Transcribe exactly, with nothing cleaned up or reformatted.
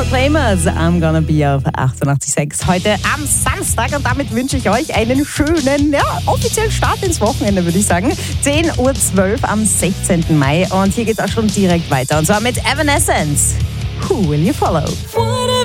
Proclaimers, I'm gonna be auf achtundachtzig Komma sechs heute am Samstag und damit wünsche ich euch einen schönen, ja, offiziellen Start ins Wochenende, würde ich sagen. zehn Uhr zwölf am sechzehnten Mai und hier geht's auch schon direkt weiter und zwar mit Evanescence. Who will you follow?